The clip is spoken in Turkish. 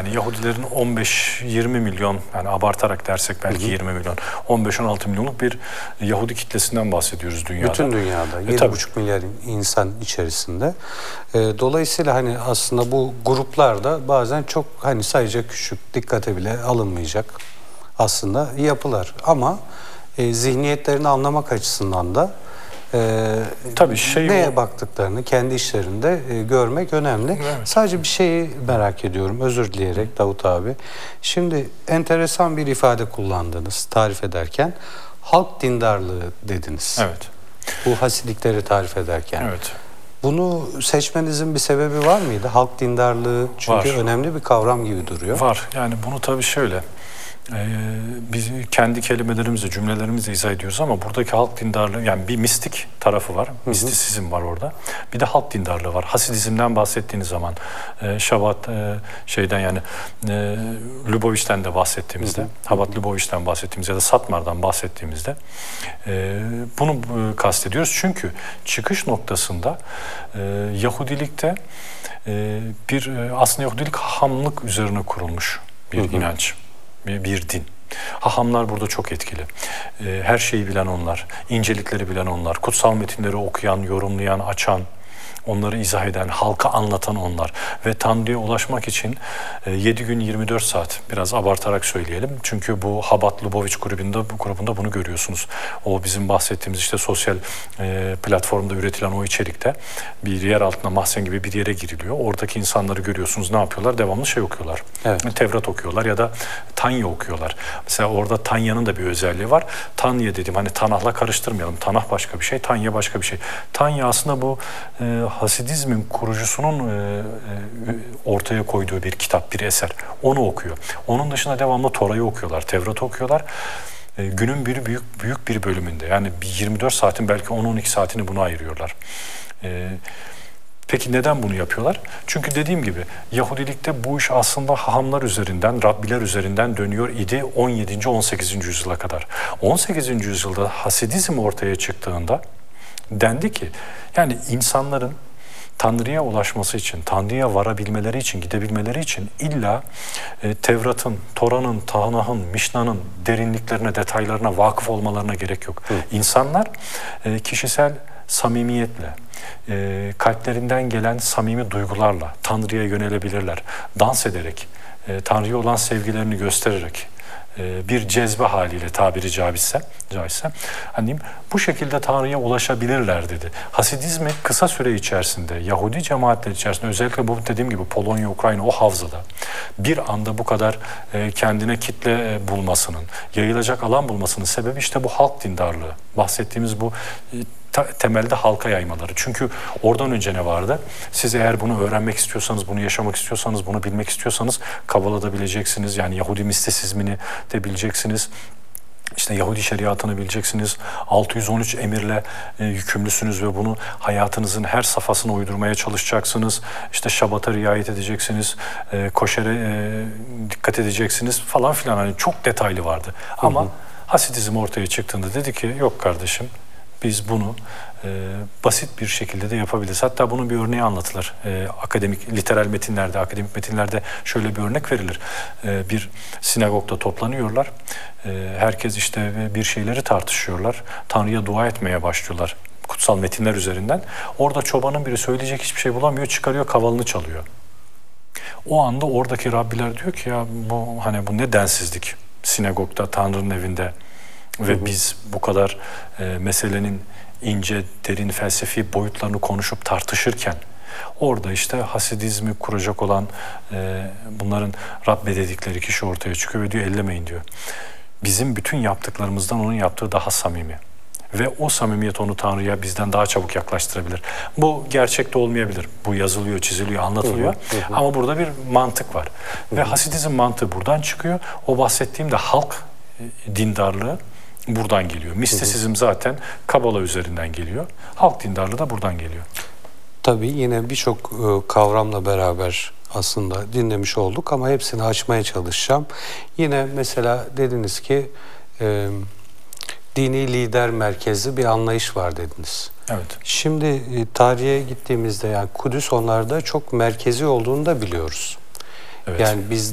yani Yahudilerin 15-20 milyon, yani abartarak dersek belki 20 milyon, 15-16 milyonluk bir Yahudi kitlesinden bahsediyoruz dünyada. Bütün dünyada 7,5 milyar insan içerisinde. Dolayısıyla hani aslında bu gruplar da bazen çok hani sayıca küçük, dikkate bile alınmayacak aslında yapılar. Ama zihniyetlerini anlamak açısından da tabii neye baktıklarını kendi işlerinde görmek önemli. Evet. Sadece bir şeyi merak ediyorum, özür dileyerek Davut abi. Şimdi enteresan bir ifade kullandınız tarif ederken. Halk dindarlığı dediniz. Evet. Bu Hasidikleri tarif ederken. Evet. Bunu seçmenizin bir sebebi var mıydı? Halk dindarlığı çünkü önemli bir kavram gibi duruyor. Var. Yani bunu tabii şöyle, biz kendi kelimelerimizle, cümlelerimizle izah ediyoruz ama buradaki halk dindarlığı, yani bir mistik tarafı var, mistisizm var orada. Bir de halk dindarlığı var. Hasidizmden bahsettiğiniz zaman, Şabat şeyden yani Lubavitch'ten de bahsettiğimizde, Chabad Lubavitch'ten bahsettiğimizde ya da Satmar'dan bahsettiğimizde bunu kastediyoruz. Çünkü çıkış noktasında Yahudilikte aslında Yahudilik hahamlık üzerine kurulmuş bir inanç. Bir din. Hahamlar burada çok etkili. Her şeyi bilen onlar, incelikleri bilen onlar, kutsal metinleri okuyan, yorumlayan, açan, onları izah eden, halka anlatan onlar. Ve Tanrı'ya ulaşmak için 7 gün 24 saat, biraz abartarak söyleyelim. Çünkü bu Chabad Lubavitch grubunda bunu görüyorsunuz. O bizim bahsettiğimiz işte sosyal platformda üretilen o içerikte bir yer altına mahzen gibi bir yere giriliyor. Oradaki insanları görüyorsunuz. Ne yapıyorlar? Devamlı şey okuyorlar. Evet. Tevrat okuyorlar ya da Tanya okuyorlar. Mesela orada Tanya'nın da bir özelliği var. Tanya dedim, hani Tanah'la karıştırmayalım. Tanah başka bir şey, Tanya başka bir şey. Tanya aslında bu Hasidizmin kurucusunun ortaya koyduğu bir kitap, bir eser. Onu okuyor. Onun dışında devamlı Tora'yı okuyorlar, Tevrat'ı okuyorlar. Günün büyük bir bölümünde, yani 24 saatin belki 10-12 saatini buna ayırıyorlar. Peki neden bunu yapıyorlar? Çünkü dediğim gibi Yahudilikte bu iş aslında hahamlar üzerinden, Rabbiler üzerinden dönüyor idi 17. 18. yüzyıla kadar. 18. yüzyılda Hasidizm ortaya çıktığında dendi ki, yani insanların Tanrı'ya ulaşması için, Tanrı'ya varabilmeleri için, gidebilmeleri için illa Tevrat'ın, Tora'nın, Tanah'ın, Mişna'nın derinliklerine, detaylarına vakıf olmalarına gerek yok. İnsanlar kişisel samimiyetle, kalplerinden gelen samimi duygularla Tanrı'ya yönelebilirler. Dans ederek, Tanrı'ya olan sevgilerini göstererek, bir cezbe haliyle tabiri caizse hani bu şekilde Tanrı'ya ulaşabilirler dedi. Hasidizmi kısa süre içerisinde Yahudi cemaatleri içerisinde, özellikle bu dediğim gibi Polonya, Ukrayna o havzada bir anda bu kadar kendine kitle bulmasının, yayılacak alan bulmasının sebebi işte bu halk dindarlığı. Bahsettiğimiz bu temelde halka yaymaları. Çünkü oradan önce ne vardı? Siz eğer bunu öğrenmek istiyorsanız, bunu yaşamak istiyorsanız, bunu bilmek istiyorsanız Kabala'da bileceksiniz. Yani Yahudi mistisizmini de bileceksiniz. İşte Yahudi şeriatını bileceksiniz. 613 emirle yükümlüsünüz ve bunu hayatınızın her safhasına uydurmaya çalışacaksınız. İşte Şabat'a riayet edeceksiniz. Koşere dikkat edeceksiniz falan filan. Hani çok detaylı vardı. Ama Hasidizm ortaya çıktığında dedi ki yok kardeşim, biz bunu basit bir şekilde de yapabiliriz. Hatta bunun bir örneği anlatılır. Akademik, literal metinlerde, akademik metinlerde şöyle bir örnek verilir. Bir sinagogda toplanıyorlar. Herkes işte bir şeyleri tartışıyorlar. Tanrı'ya dua etmeye başlıyorlar kutsal metinler üzerinden. Orada çobanın biri söyleyecek hiçbir şey bulamıyor. Çıkarıyor, kavalını çalıyor. O anda oradaki Rabbiler diyor ki ya bu ne densizlik. Sinagogda, Tanrı'nın evinde ve biz bu kadar meselenin ince, derin felsefi boyutlarını konuşup tartışırken orada işte Hasidizmi kuracak olan bunların Rabbe dedikleri kişi ortaya çıkıyor ve diyor ellemeyin diyor. Bizim bütün yaptıklarımızdan onun yaptığı daha samimi. Ve o samimiyet onu Tanrı'ya bizden daha çabuk yaklaştırabilir. Bu gerçekte olmayabilir. Bu yazılıyor, çiziliyor, anlatılıyor. Ama burada bir mantık var. Ve Hasidizm mantığı buradan çıkıyor. O bahsettiğim de halk dindarlığı buradan geliyor. Mistisizm zaten Kabala üzerinden geliyor. Halk dindarlığı da buradan geliyor. Tabii yine birçok kavramla beraber aslında dinlemiş olduk ama hepsini açmaya çalışacağım. Yine mesela dediniz ki dini lider merkezli bir anlayış var dediniz. Evet. Şimdi tarihe gittiğimizde yani Kudüs onlarda çok merkezi olduğunu da biliyoruz. Evet. Yani biz